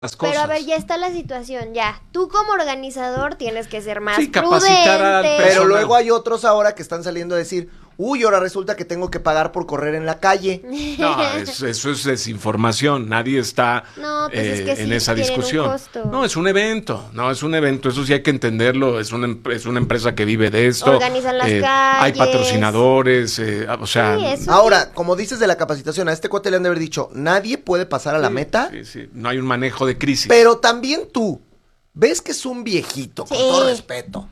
las cosas. Pero a ver, ya está la situación, ya. Tú como organizador tienes que ser más capacitar al prudente. Pero luego hay otros ahora que están saliendo a decir, uy, ahora resulta que tengo que pagar por correr en la calle. No, eso es desinformación. Nadie está es que en sí esa tienen un discusión. costo. No, es un evento. Eso sí hay que entenderlo. Es una empresa que vive de esto. Organizan las calles. Hay patrocinadores, o sea. Sí, eso Ahora, como dices de la capacitación, a este cuate le han de haber dicho, nadie puede pasar a la meta. Sí. No hay un manejo de crisis. Pero también tú, ves que es un viejito, con todo respeto.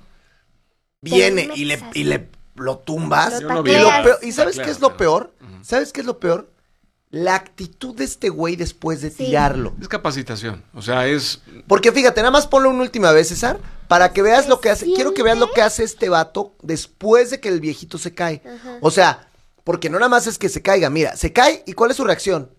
Viene y lo tumbas. Yo no vi eso. ¿Y sabes qué es lo peor? ¿Sabes qué es lo peor? La actitud de este güey después de tirarlo. Es capacitación, o sea, es... Porque fíjate, nada más ponlo una última vez, César, para que veas lo que hace. Quiero que veas lo que hace este vato después de que el viejito se cae. Ajá. O sea, porque no nada más es que se caiga, mira, se cae y ¿cuál es su reacción?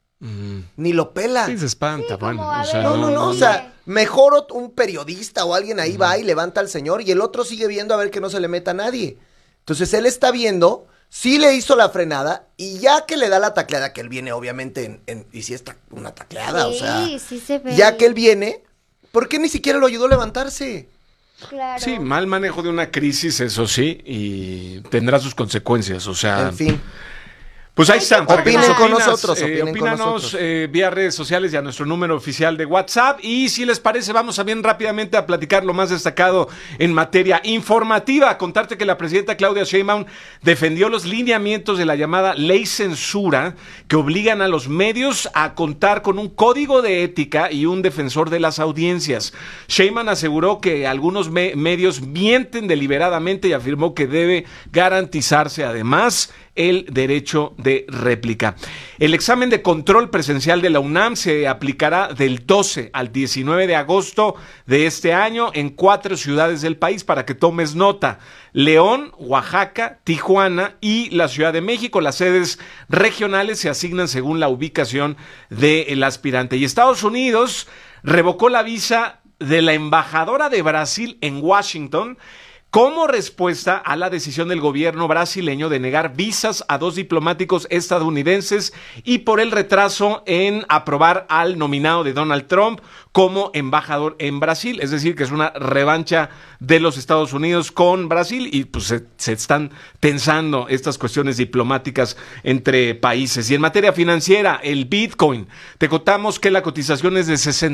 Ni lo pela. Sí, se espanta, Sí, como, bueno, a o sea, ver, No, o sea, mejor un periodista o alguien ahí va y levanta al señor y el otro sigue viendo a ver que no se le meta a nadie. Entonces él está viendo, sí le hizo la frenada y ya que le da la tacleada, que él viene obviamente y sí está una tacleada, o sea, sí se ve. ya que él viene, ¿por qué ni siquiera lo ayudó a levantarse? Claro. Sí, mal manejo de una crisis, eso sí, y tendrá sus consecuencias, o sea... En fin. Pues ahí están. Para que Opinen nos con opinas, nosotros, opinen con opínanos nosotros. Vía redes sociales y a nuestro número oficial de WhatsApp. Y si les parece, vamos a bien rápidamente a platicar lo más destacado en materia informativa. Contarte que la presidenta Claudia Sheinbaum defendió los lineamientos de la llamada ley censura que obligan a los medios a contar con un código de ética y un defensor de las audiencias. Sheinbaum aseguró que algunos medios mienten deliberadamente y afirmó que debe garantizarse además el derecho de réplica. El examen de control presencial de la UNAM se aplicará del 12 al 19 de agosto de este año en 4 ciudades del país para que tomes nota: León, Oaxaca, Tijuana y la Ciudad de México. Las sedes regionales se asignan según la ubicación del aspirante. Y Estados Unidos revocó la visa de la embajadora de Brasil en Washington como respuesta a la decisión del gobierno brasileño de negar visas a 2 diplomáticos estadounidenses y por el retraso en aprobar al nominado de Donald Trump como embajador en Brasil. Es decir, que es una revancha de los Estados Unidos con Brasil y pues se están tensando estas cuestiones diplomáticas entre países. Y en materia financiera, el Bitcoin, te contamos que la cotización es de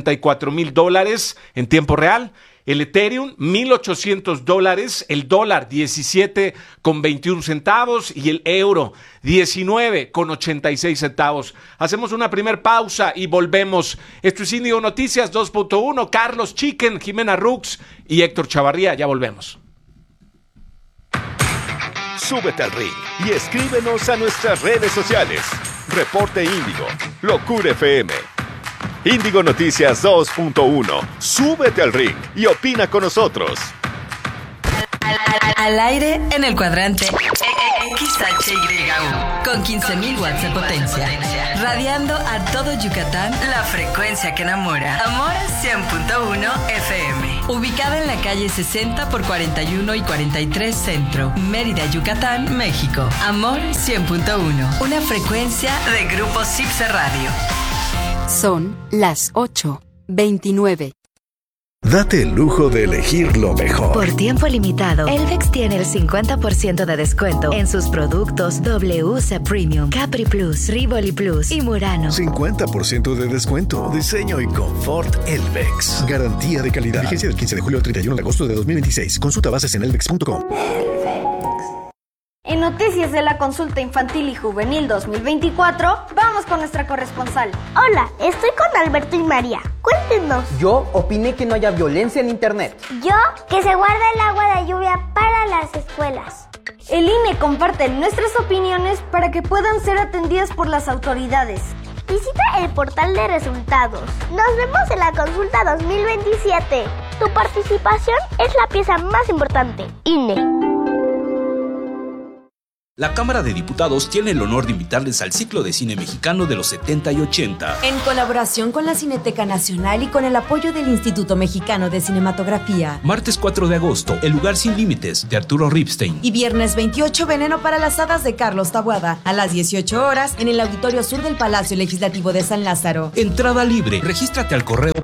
$64,000 en tiempo real. El Ethereum, $1,800, el dólar, 17,21 centavos y el euro, 19,86 centavos. Hacemos una primer pausa y volvemos. Esto es Índigo Noticias 2.1, Carlos Chicken, Jimena Rux y Héctor Chavarría. Ya volvemos. Súbete al ring y escríbenos a nuestras redes sociales. Reporte Índigo, Locura FM. Índigo Noticias 2.1. Súbete al ring y opina con nosotros. Al aire en el cuadrante XHYU con 15,000 watts de potencia, radiando a todo Yucatán, la frecuencia que enamora. Amor 100.1 FM, ubicada en la calle 60 por 41 y 43 Centro, Mérida, Yucatán, México. Amor 100.1, una frecuencia de Grupo Cipse Radio. Son las 8:29. Date el lujo de elegir lo mejor. Por tiempo limitado, Elvex tiene el 50% de descuento en sus productos WC Premium, Capri Plus, Rivoli Plus y Murano. 50% de descuento. Diseño y confort Elvex. Garantía de calidad. Vigencia del 15 de julio al 31 de agosto de 2026. Consulta bases en elvex.com. En Noticias de la Consulta Infantil y Juvenil 2024, vamos con nuestra corresponsal. Hola, estoy con Alberto y María. Cuéntenos. Yo opiné que no haya violencia en internet. Yo, que se guarde el agua de lluvia para las escuelas. El INE comparte nuestras opiniones para que puedan ser atendidas por las autoridades. Visita el portal de resultados. Nos vemos en la Consulta 2027. Tu participación es la pieza más importante. INE. La Cámara de Diputados tiene el honor de invitarles al ciclo de cine mexicano de los 70 y 80. En colaboración con la Cineteca Nacional y con el apoyo del Instituto Mexicano de Cinematografía. Martes 4 de agosto, El lugar sin límites, de Arturo Ripstein. Y viernes 28, Veneno para las hadas, de Carlos Taboada. A las 18 horas, en el Auditorio Sur del Palacio Legislativo de San Lázaro. Entrada libre. Regístrate al correo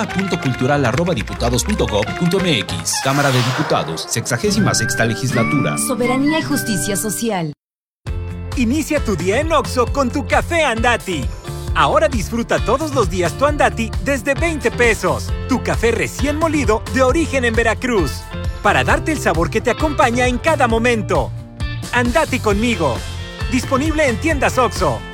programa.cultural@diputados.gov.mx. Cámara de Diputados, 66ª Legislatura. Soberanía y justicia social. Inicia tu día en Oxxo con tu café Andati. Ahora disfruta todos los días tu Andati desde 20 pesos. Tu café recién molido de origen en Veracruz. Para darte el sabor que te acompaña en cada momento. Andati conmigo. Disponible en tiendas Oxxo.